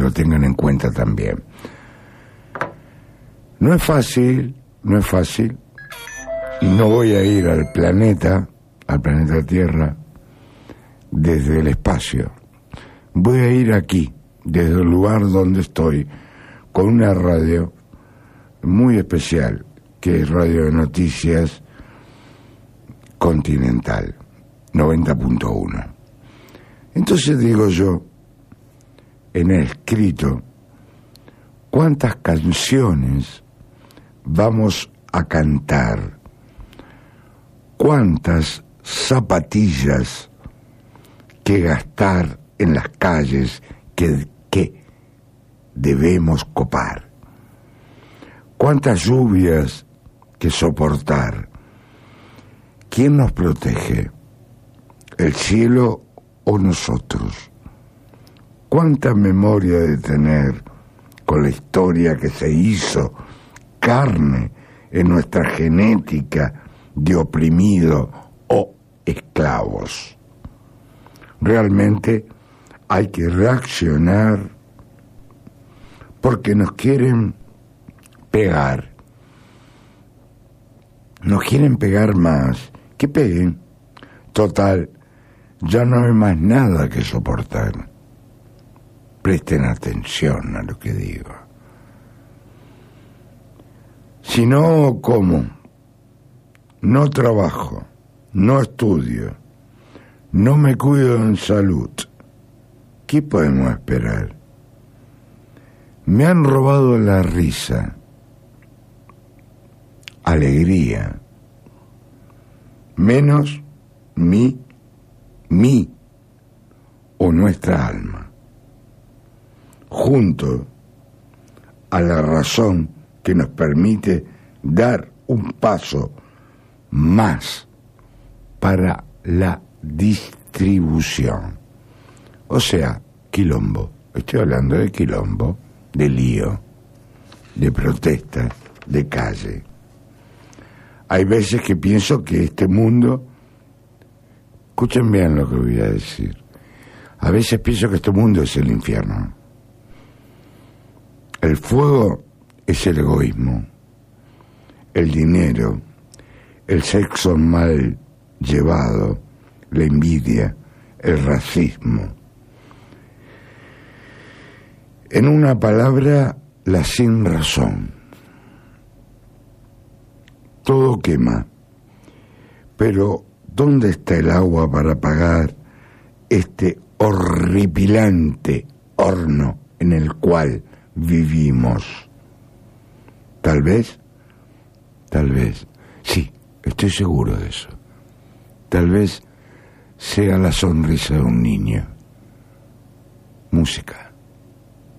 lo tengan en cuenta también. No es fácil, no voy a ir al planeta Tierra, desde el espacio. Voy a ir aquí, desde el lugar donde estoy, con una radio muy especial, que es Radio de Noticias Continental, 90.1. Entonces digo yo, en el escrito, ¿cuántas canciones vamos a cantar? ¿Cuántas zapatillas que gastar en las calles que debemos copar? ¿Cuántas lluvias que soportar? ¿Quién nos protege? ¿El cielo o nosotros? ¿Cuánta memoria de tener con la historia que se hizo carne en nuestra genética de oprimido o esclavos? Realmente hay que reaccionar, porque nos quieren pegar. Nos quieren pegar más. Que peguen. Total, ya no hay más nada que soportar. Presten atención a lo que digo. Si no como, no trabajo, no estudio, no me cuido en salud, ¿qué podemos esperar? Me han robado la risa, alegría, menos mi o nuestra alma, junto a la razón que nos permite dar un paso más para la distribución. O sea, quilombo. Estoy hablando de quilombo, de lío, de protesta, de calle. Hay veces que pienso que este mundo, escuchen bien lo que voy a decir, a veces pienso que este mundo es el infierno. El fuego es el egoísmo, el dinero, el sexo mal llevado, la envidia, el racismo. En una palabra, la sinrazón. Todo quema, pero ¿dónde está el agua para apagar este horripilante horno en el cual vivimos? Tal vez, sí, estoy seguro de eso. Tal vez sea la sonrisa de un niño. Música.